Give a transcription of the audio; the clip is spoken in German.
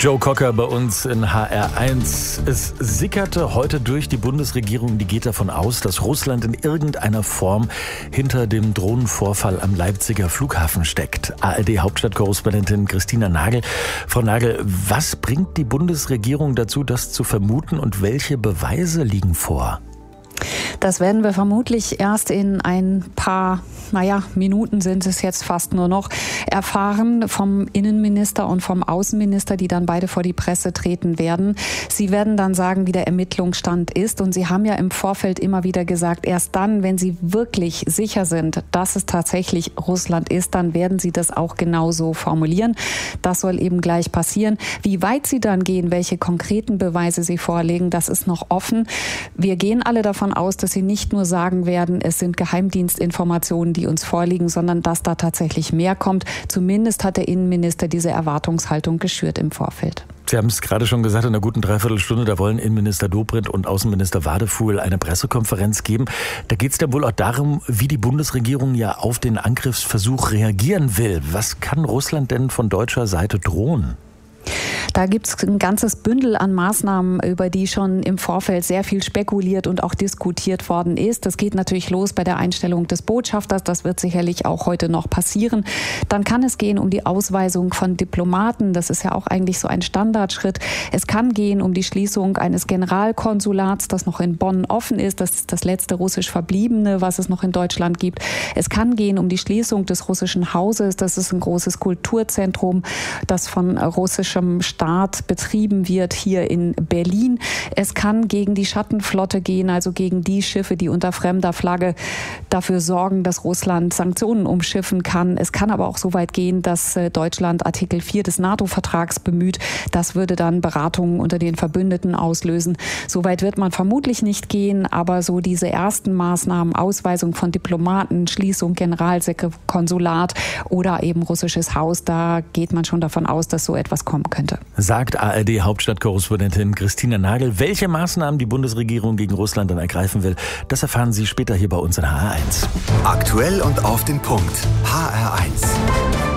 Joe Cocker bei uns in HR1. Es sickerte heute durch die Bundesregierung, die geht davon aus, dass Russland in irgendeiner Form hinter dem Drohnenvorfall am Leipziger Flughafen steckt. ARD-Hauptstadtkorrespondentin Christina Nagel. Frau Nagel, was bringt die Bundesregierung dazu, das zu vermuten, und welche Beweise liegen vor? Das werden wir vermutlich erst in ein paar, Minuten sind es jetzt fast nur noch, erfahren vom Innenminister und vom Außenminister, die dann beide vor die Presse treten werden. Sie werden dann sagen, wie der Ermittlungsstand ist. Und Sie haben ja im Vorfeld immer wieder gesagt, erst dann, wenn Sie wirklich sicher sind, dass es tatsächlich Russland ist, dann werden Sie das auch genauso formulieren. Das soll eben gleich passieren. Wie weit Sie dann gehen, welche konkreten Beweise Sie vorlegen, das ist noch offen. Wir gehen alle davon aus, dass Sie nicht nur sagen werden, es sind Geheimdienstinformationen, die uns vorliegen, sondern dass da tatsächlich mehr kommt. Zumindest hat der Innenminister diese Erwartungshaltung geschürt im Vorfeld. Sie haben es gerade schon gesagt, in einer guten Dreiviertelstunde, da wollen Innenminister Dobrindt und Außenminister Wadefuhl eine Pressekonferenz geben. Da geht es dann wohl auch darum, wie die Bundesregierung ja auf den Angriffsversuch reagieren will. Was kann Russland denn von deutscher Seite drohen? Da gibt es ein ganzes Bündel an Maßnahmen, über die schon im Vorfeld sehr viel spekuliert und auch diskutiert worden ist. Das geht natürlich los bei der Einstellung des Botschafters. Das wird sicherlich auch heute noch passieren. Dann kann es gehen um die Ausweisung von Diplomaten. Das ist ja auch eigentlich so ein Standardschritt. Es kann gehen um die Schließung eines Generalkonsulats, das noch in Bonn offen ist. Das ist das letzte russisch Verbliebene, was es noch in Deutschland gibt. Es kann gehen um die Schließung des russischen Hauses. Das ist ein großes Kulturzentrum, das von russischem Staat betrieben wird hier in Berlin. Es kann gegen die Schattenflotte gehen, also gegen die Schiffe, die unter fremder Flagge dafür sorgen, dass Russland Sanktionen umschiffen kann. Es kann aber auch so weit gehen, dass Deutschland Artikel 4 des NATO-Vertrags bemüht. Das würde dann Beratungen unter den Verbündeten auslösen. So weit wird man vermutlich nicht gehen, aber so diese ersten Maßnahmen, Ausweisung von Diplomaten, Schließung Generalkonsulat oder eben russisches Haus, da geht man schon davon aus, dass so etwas kommen könnte. Sagt ARD-Hauptstadtkorrespondentin Christina Nagel. Welche Maßnahmen die Bundesregierung gegen Russland dann ergreifen will, das erfahren Sie später hier bei uns in HR1. Aktuell und auf den Punkt. HR1.